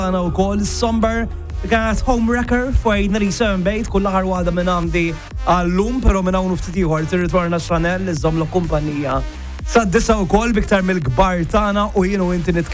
Għana u kol Somber kienet Homewrecker fejn Risem bejt kull aħar waħda minn għandi għallum, pero minn hawn ftit ieħor tirritorna Chanel iżomm l kumpanija. Sa' disa u kol biktar mill-kbar tagħna u jienu inti